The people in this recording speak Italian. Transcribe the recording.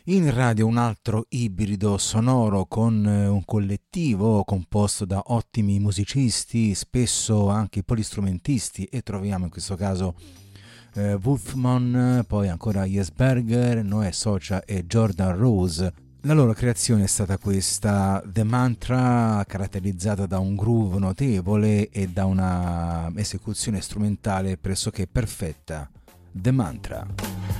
In radio un altro ibrido sonoro con un collettivo composto da ottimi musicisti, spesso anche polistrumentisti, e troviamo in questo caso Wolfman, poi ancora Jesberger, Noè Socia e Jordan Rose. La loro creazione è stata questa, The Mantra, caratterizzata da un groove notevole e da una esecuzione strumentale pressoché perfetta. The Mantra.